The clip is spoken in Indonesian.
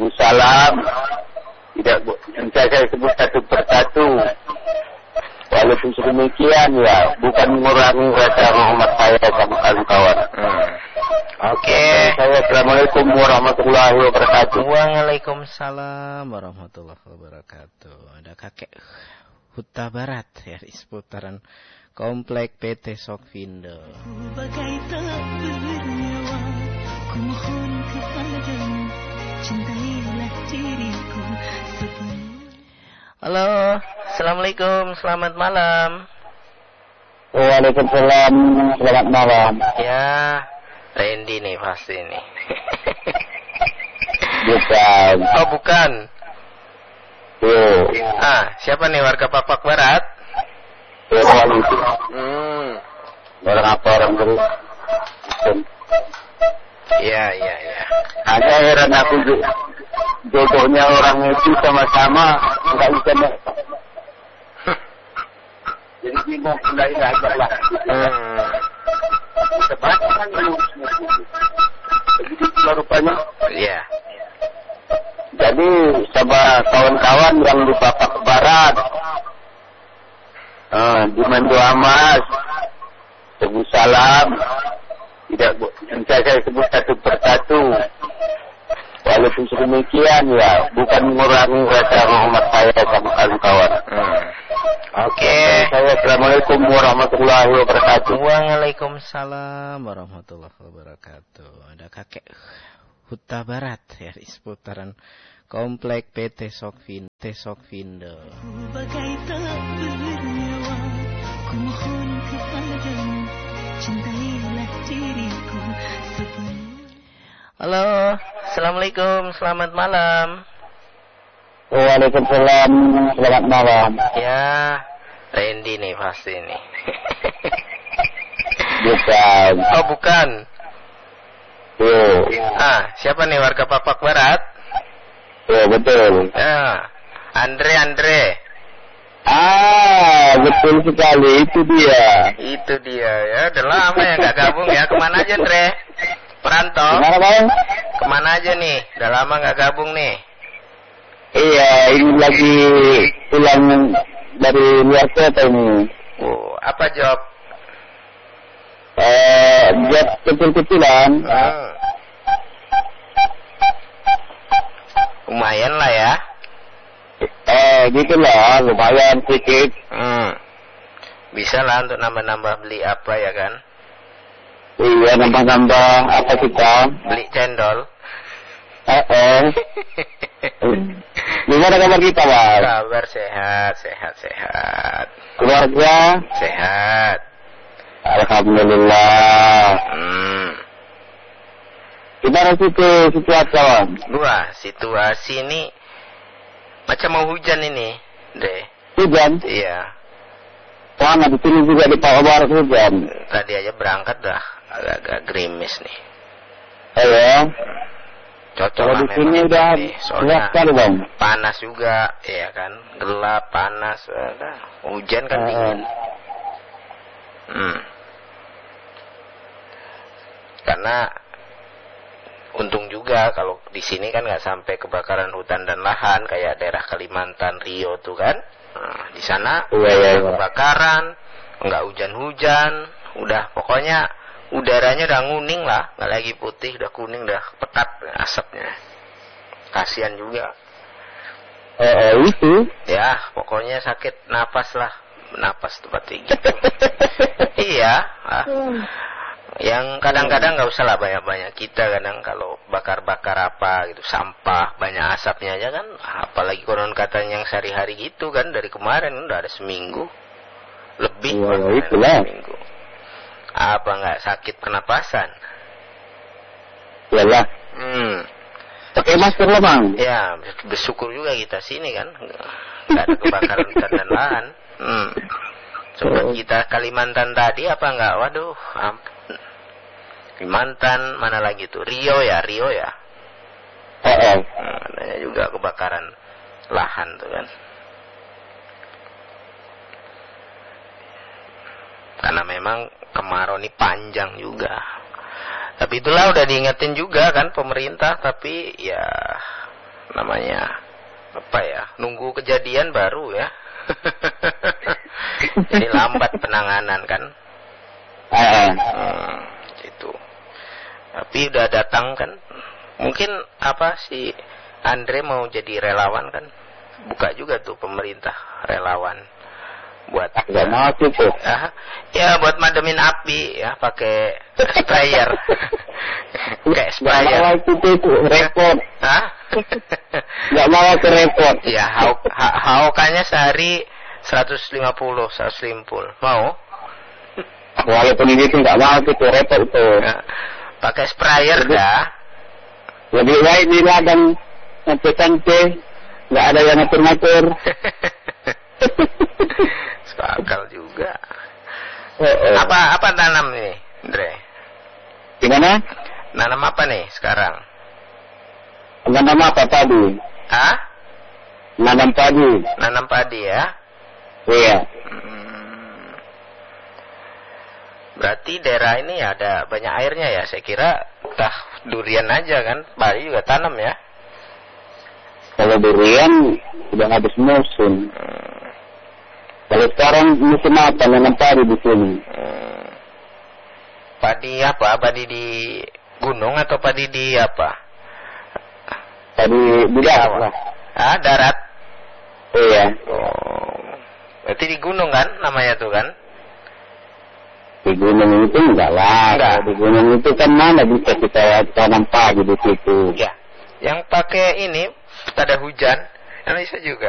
salam. Tidak saya sebut satu persatu. Walaupun sedemikian ya, bukan mengurangi rasa hormat saya sama kawan-kawan. Oke. Saya Assalamualaikum warahmatullahi wabarakatuh. Waalaikumsalam warahmatullahi wabarakatuh. Ada kakek Huta Barat ya di seputaran Komplek PT Sokvindo. Bagai tak bernyawa, ku mohon kepadamu, cintailah diriku sepenuhnya. Halo, Assalamualaikum, selamat malam. Waalaikumsalam, selamat malam. Ya, Randy nih pasti nih. Bukan. Oh bukan. Tuh. Siapa nih warga Papak Barat? Orang itu. Orang apa orang terus? Iya. Hanya heran aku jodohnya orang itu sama-sama nggak bisa jadi bingung kembali aja lah. Sebenarnya begitu rupanya. Iya. Jadi sama kawan-kawan yang di Papak Barat, di Mando Amas, sebut salam. Tidak saya sebut satu persatu. Walaupun sedemikian ya, bukan mengurangi rasa hormat saya sama kawan-kawan. Oke. Saya Assalamualaikum warahmatullahi wabarakatuh. Waalaikumsalam warahmatullahi wabarakatuh. Ada kakek Huta Barat ya di seputaran Komplek PT Sokvindo. Bagai tak bernyawa, ku mohon kepadamu, cintailah diriku sepenuhnya. Halo, Assalamualaikum, selamat malam. Waalaikumsalam, selamat malam. Ya, Randy nih pasti nih. Bukan. Oh bukan. Tuh. Siapa nih warga Papak Barat? Tuh, betul. Ya, Andre. Betul sekali, itu dia. Itu dia ya, udah lama ya nggak gabung ya. Kemana aja Andre? Perantau? Gimana Bang? Kemana aja nih? Udah lama nggak gabung nih. Iya, ini lagi pulang dari luar kota ini. Apa job? Job kecil-kecilan. Lumayan lah ya. Gitu lah, lumayan sedikit. Bisa lah untuk nambah-nambah beli apa ya kan? Iya, nambah-nambah apa kita? Beli cendol. Gimana kabar kita, Bang? Kabar sehat. Keluarga? Sehat. Alhamdulillah. Gimana situasi, Bang? Wah, situasi ini macam mau hujan ini, deh. Hujan? Iya. Mana di sini juga di Papua Barat hujan. Tadi aja berangkat dah agak-agak gerimis nih. Iya. Cocok kalau lah di sini memang udah nih, soalnya sekali, Bang. panas juga, ya kan, gelap, panas, hujan kan dingin. Karena untung juga kalau di sini kan nggak sampai kebakaran hutan dan lahan kayak daerah Kalimantan, Rio tuh kan. Nah, di sana kebakaran, nggak hujan-hujan, udah pokoknya udaranya udah nguning lah, nggak lagi putih, udah kuning, udah pekat asapnya. Kasihan juga. Itu. Ya, pokoknya sakit napas lah, napas tempat tinggi. Iya. Yang kadang-kadang nggak usah lah banyak-banyak, kita kadang kalau bakar-bakar apa gitu, sampah banyak asapnya aja kan, apalagi konon katanya yang sehari-hari gitu kan, dari kemarin udah ada seminggu lebih. Itulah. Seminggu. Apa nggak sakit pernapasan? Iyalah. Pakai masker lah, Bang. Ya, bersyukur juga kita sini kan, nggak ada kebakaran hutan dan lahan. Sempat kita Kalimantan tadi apa nggak? Waduh, ampun. Kalimantan mana lagi tuh? Rio ya. Adanya juga kebakaran lahan tuh kan. Karena memang kemarau ini panjang juga. Tapi itulah udah diingetin juga kan pemerintah, tapi ya namanya apa ya? Nunggu kejadian baru ya. Jadi lambat penanganan kan. Gitu. Tapi udah datang kan. Mungkin apa si Andre mau jadi relawan kan? Buka juga tuh pemerintah relawan buat nggak mau tuh. Ya buat mademin api ya pakai sprayer. Kayak sprayer. Nggak mau itu repot. Nggak mau ke repot. Ya haokannya sehari 150 mau. Walaupun itu nggak mau itu repot itu. Pakai sprayer dah. Lebih baik di ladang santai, nggak ada yang ngatur-ngatur. Akal juga. Apa tanam nih, Andre? Gimana? Nanam apa nih sekarang? Nanam apa padi? Nanam padi. Nanam padi ya? Iya. Berarti daerah ini ada banyak airnya ya? Saya kira entah durian aja kan, padi juga tanam ya? Kalau durian udah habis musim. Kalau sekarang musim apa nanam padi di sini? Padi apa? Padi di gunung atau padi di apa? Padi di darat. Darat. Iya. Berarti di gunung kan namanya tuh kan? Di gunung itu enggak lah. Enggak. Di gunung itu kan mana bisa kita tanam padi di situ. Ya. Yang pakai ini tada hujan, kan bisa juga.